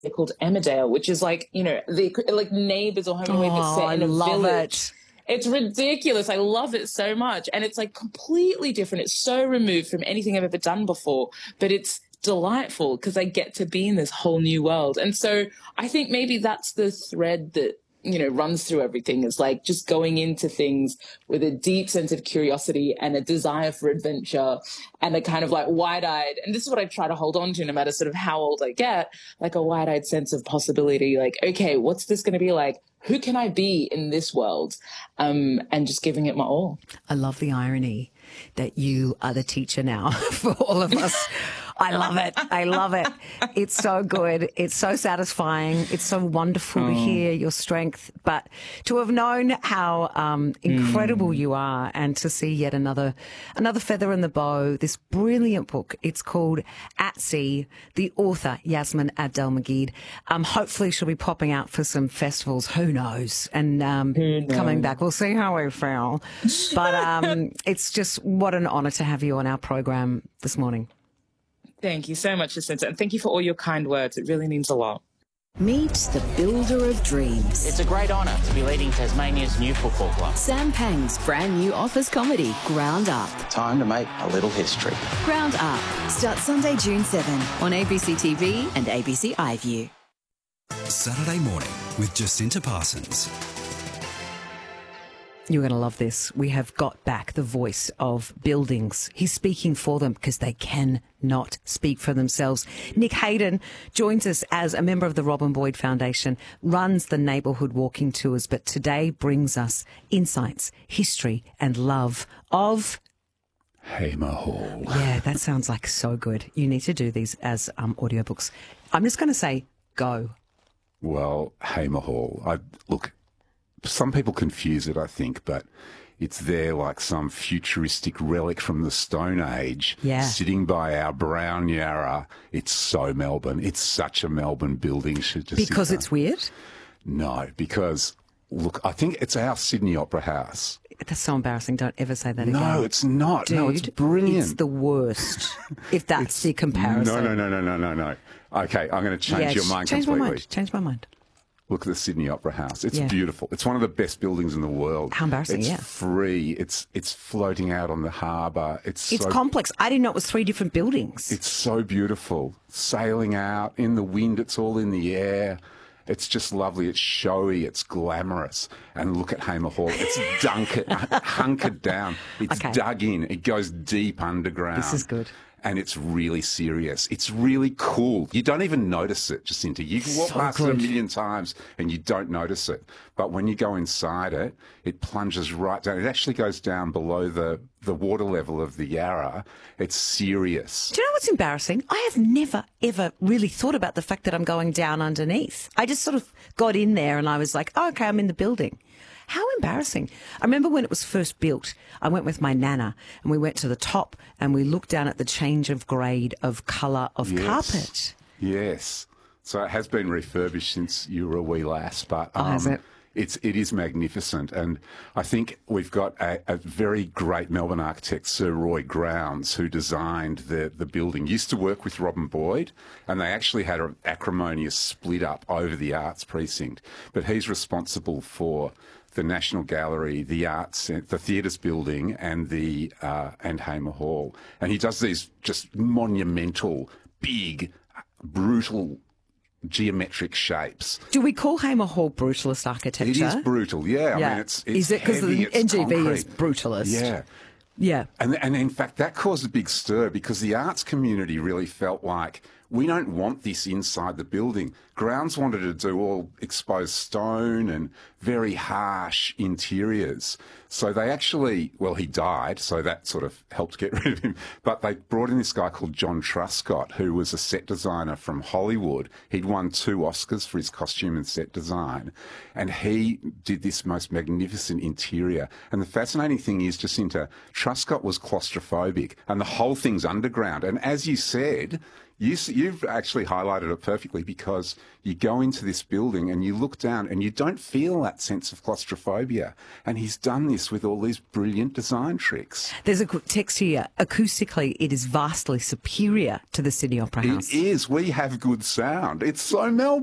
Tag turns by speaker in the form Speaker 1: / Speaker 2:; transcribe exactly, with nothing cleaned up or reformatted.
Speaker 1: called Emmerdale, which is like, you know, the like Neighbours or Home and Away, but set in a village. It. It's ridiculous. I love it so much. And it's like completely different. It's so removed from anything I've ever done before, but it's delightful because I get to be in this whole new world. And so I think maybe that's the thread that, you know, runs through everything, is like just going into things with a deep sense of curiosity and a desire for adventure and a kind of like wide-eyed, and this is what I try to hold on to no matter sort of how old I get, like a wide-eyed sense of possibility, like, okay, what's this going to be like? Who can I be in this world? Um, and just giving it my all.
Speaker 2: I love the irony that you are the teacher now for all of us. I love it. I love it. It's so good. It's so satisfying. It's so wonderful oh. to hear your strength, but to have known how um, incredible mm. you are, and to see yet another another feather in the bow, this brilliant book. It's called At Sea. The author, Yasmin Abdel-Magied. Um, hopefully she'll be popping out for some festivals. Who knows? And um, Who knows? Coming back. We'll see how we feel. But um, it's just what an honour to have you on our program this morning.
Speaker 1: Thank you so much, Jacinta, and thank you for all your kind words. It really means a lot.
Speaker 3: Meet the builder of dreams.
Speaker 4: It's a great honour to be leading Tasmania's new football club.
Speaker 3: Sam Pang's brand new office comedy, Ground Up.
Speaker 4: Time to make a little history.
Speaker 3: Ground Up starts Sunday, June seventh on A B C T V and A B C iView.
Speaker 5: Saturday morning with Jacinta Parsons.
Speaker 2: You're going to love this. We have got back the voice of buildings. He's speaking for them because they cannot speak for themselves. Nick Hayden joins us as a member of the Robin Boyd Foundation, runs the neighbourhood walking tours, but today brings us insights, history and love of
Speaker 6: Hamer Hall.
Speaker 2: Yeah, that sounds like so good. You need to do these as um, audiobooks. I'm just going to say go.
Speaker 6: Well, Hamer Hall. I, look, some people confuse it, I think, but it's there like some futuristic relic from the Stone Age,
Speaker 2: yeah.
Speaker 6: sitting by our Brown Yarra. It's so Melbourne. It's such a Melbourne building.
Speaker 2: Because it's weird?
Speaker 6: No, because, look, I think it's our Sydney Opera House.
Speaker 2: That's so embarrassing. Don't ever say that
Speaker 6: no,
Speaker 2: again.
Speaker 6: No, it's not.
Speaker 2: Dude,
Speaker 6: no, it's brilliant.
Speaker 2: It's the worst, if that's
Speaker 6: it's,
Speaker 2: the comparison.
Speaker 6: No, no, no, no, no, no, no. Okay, I'm going to change
Speaker 2: yeah,
Speaker 6: your mind
Speaker 2: change
Speaker 6: completely.
Speaker 2: My mind. Change my mind.
Speaker 6: Look at the Sydney Opera House. It's
Speaker 2: yeah.
Speaker 6: beautiful. It's one of the best buildings in the world.
Speaker 2: How embarrassing,
Speaker 6: it's
Speaker 2: yeah.
Speaker 6: It's free. It's it's floating out on the harbour. It's
Speaker 2: It's
Speaker 6: so,
Speaker 2: complex. I didn't know it was three different buildings.
Speaker 6: It's so beautiful. Sailing out in the wind. It's all in the air. It's just lovely. It's showy. It's glamorous. And look at Hamer Hall. It's dunkered, hunkered down. It's
Speaker 2: okay.
Speaker 6: dug in. It goes deep underground.
Speaker 2: This is good.
Speaker 6: And it's really serious. It's really cool. You don't even notice it, Jacinta. You can walk
Speaker 2: so
Speaker 6: past
Speaker 2: good.
Speaker 6: it a million times and you don't notice it. But when you go inside it, it plunges right down. It actually goes down below the, the water level of the Yarra. It's serious.
Speaker 2: Do you know what's embarrassing? I have never, ever really thought about the fact that I'm going down underneath. I just sort of got in there and I was like, oh, okay, I'm in the building. How embarrassing. I remember when it was first built, I went with my nana and we went to the top and we looked down at the change of grade of colour of
Speaker 6: yes.
Speaker 2: carpet.
Speaker 6: Yes. So it has been refurbished since you were a wee lass, but um,
Speaker 2: oh, has it?
Speaker 6: It's, it is magnificent. And I think we've got a, a very great Melbourne architect, Sir Roy Grounds, who designed the, the building. Used to work with Robin Boyd, and they actually had an acrimonious split up over the arts precinct. But he's responsible for the National Gallery, the Arts, the Theatres building, and the uh, and Hamer Hall. And he does these just monumental, big, brutal geometric shapes.
Speaker 2: Do we call Hamer Hall brutalist architecture?
Speaker 6: It is brutal, yeah.
Speaker 2: yeah.
Speaker 6: I mean, it's, it's
Speaker 2: is it because the N G V is brutalist?
Speaker 6: Yeah.
Speaker 2: Yeah.
Speaker 6: And, and in fact, that caused a big stir because the arts community really felt like, we don't want this inside the building. Grounds wanted to do all exposed stone and very harsh interiors. So they actually, well, he died, so that sort of helped get rid of him. But they brought in this guy called John Truscott, who was a set designer from Hollywood. He'd won two Oscars for his costume and set design. And he did this most magnificent interior. And the fascinating thing is, Jacinta, Truscott was claustrophobic, and the whole thing's underground. And as you said, You, you've actually highlighted it perfectly because you go into this building and you look down and you don't feel that sense of claustrophobia. And he's done this with all these brilliant design tricks.
Speaker 2: There's a text here. Acoustically, it is vastly superior to the Sydney Opera House.
Speaker 6: It is. We have good sound. It's so Melbourne.